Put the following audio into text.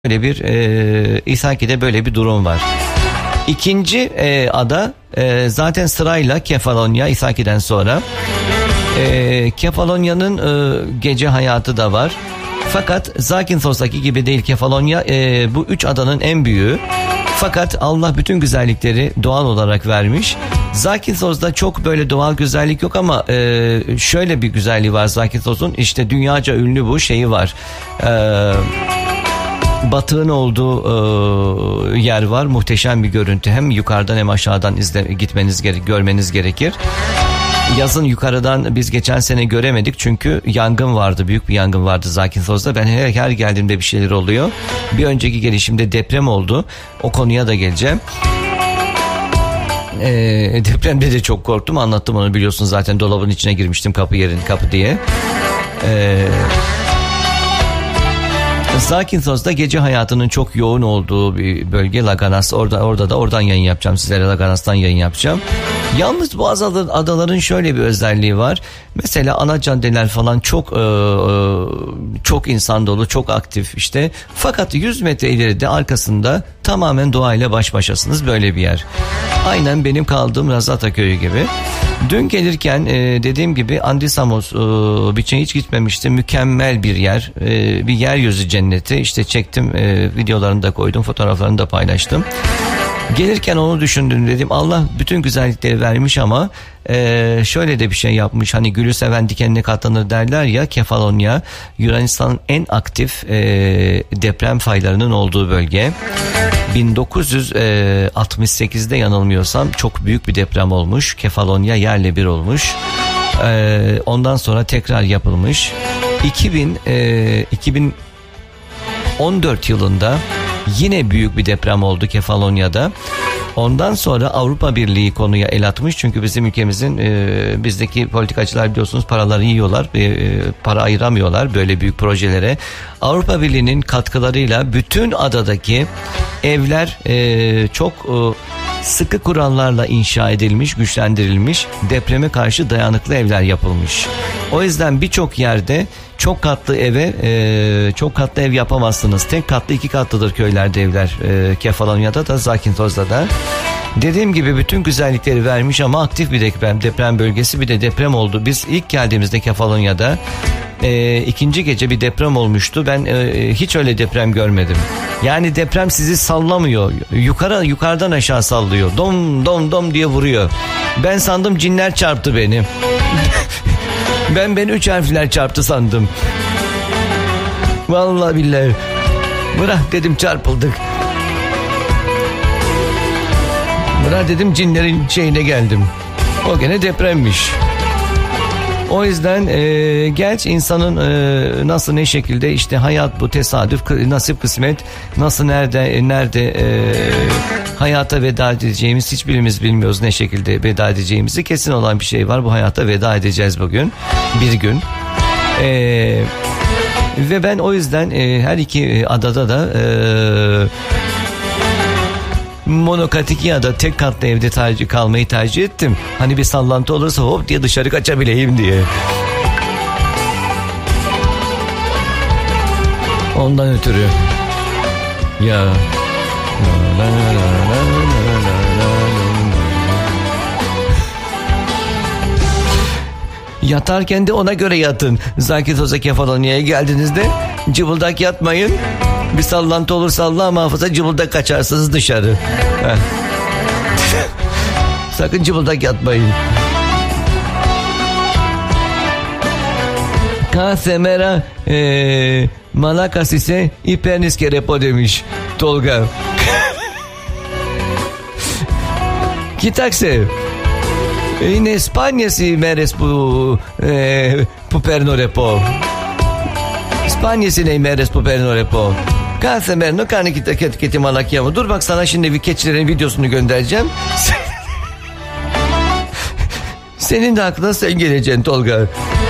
Böyle bir İthaki'de böyle bir durum var. İkinci ada zaten sırayla Kefalonya, İthaki'den sonra. Kefalonya'nın gece hayatı da var. Fakat Zakynthos'taki gibi değil. Kefalonya bu üç adanın en büyüğü. Fakat Allah bütün güzellikleri doğal olarak vermiş. Zakynthos'da çok böyle doğal güzellik yok ama şöyle bir güzelliği var Zakynthos'un. İşte dünyaca ünlü bu şeyi var. Batığın olduğu yer var. Muhteşem bir görüntü. Hem yukarıdan hem aşağıdan görmeniz gerekir. Yazın yukarıdan biz geçen sene göremedik çünkü yangın vardı. Büyük bir yangın vardı Zakynthos'ta. Ben her geldiğimde bir şeyler oluyor. Bir önceki gelişimde deprem oldu. O konuya da geleceğim. Depremde de çok korktum. Anlattım onu, biliyorsun zaten, dolabın içine girmiştim kapı diye. Zakynthos'ta gece hayatının çok yoğun olduğu bir bölge Laganas. Oradan yayın yapacağım sizlere. Laganas'tan yayın yapacağım. Yalnız bu adaların şöyle bir özelliği var. Mesela ana caddeler falan çok insan dolu, çok aktif işte. Fakat 100 metre ileride arkasında tamamen doğayla baş başasınız, böyle bir yer. Aynen benim kaldığım Razata köyü gibi. Dün gelirken dediğim gibi Andisamos Beach'e hiç gitmemiştim. Mükemmel bir yer. Bir yeryüzü cenneti. İşte çektim, videolarını da koydum, fotoğraflarını da paylaştım. Gelirken onu düşündüm, dedim Allah bütün güzellikleri vermiş ama şöyle de bir şey yapmış. Hani gülü seven dikenine katlanır derler ya. Kefalonya Yunanistan'ın en aktif deprem faylarının olduğu bölge. 1968'de yanılmıyorsam çok büyük bir deprem olmuş. Kefalonya yerle bir olmuş. Ondan sonra tekrar yapılmış. 2014 yılında yine büyük bir deprem oldu Kefalonya'da. Ondan sonra Avrupa Birliği konuya el atmış. Çünkü bizim ülkemizin bizdeki politikacılar biliyorsunuz paraları yiyorlar. Para ayıramıyorlar böyle büyük projelere. Avrupa Birliği'nin katkılarıyla bütün adadaki evler çok sıkı kurallarla inşa edilmiş, güçlendirilmiş, depreme karşı dayanıklı evler yapılmış. O yüzden birçok yerde çok katlı ev yapamazsınız. Tek katlı, iki katlıdır köylerde evler. Kefalonya'da da Zakynthos'da da. Dediğim gibi bütün güzellikleri vermiş ama aktif bir deprem bölgesi, bir de deprem oldu. Biz ilk geldiğimizde Kefalonya'da ikinci gece bir deprem olmuştu. Ben hiç öyle deprem görmedim. Yani deprem sizi sallamıyor. Yukarıdan aşağı sallıyor. Dom dom dom diye vuruyor. Ben sandım cinler çarptı beni. Beni 3 harfler çarptı sandım. Vallahi billahi. Bırak dedim, çarpıldık. Bırak dedim, cinlerin şeyine geldim. O gene depremmiş. O yüzden genç insanın nasıl, ne şekilde, işte hayat bu, tesadüf, nasip, kısmet, nasıl, nerede hayata veda edeceğimiz hiçbirimiz bilmiyoruz, ne şekilde veda edeceğimizi. Kesin olan bir şey var, bu hayata veda edeceğiz bugün, bir gün. Ve ben o yüzden her iki adada da monokatik ya da tek katlı evde kalmayı tercih ettim. Hani bir sallantı olursa hop diye dışarı kaçabileyim diye. Ondan ötürü. Ya. Yatarken de ona göre yatın. Zakynthos'a, Kefalonya'ya geldiğinizde cıvıldak yatmayın. Bir sallantı olursa Allah muhafaza cıvıldak kaçarsınız dışarı. Sakın cıvıldak yatmayın. Kasemera Malakas ise İpernis Kerepo demiş Tolga. Kitakse. In España si meres puperno repo. İspanya si ne meres puperno repo. Kasemer no kani kiti malakya. Dur bak, sana şimdi bir keçilerin videosunu göndereceğim. Senin de aklına sen geleceksin Tolga.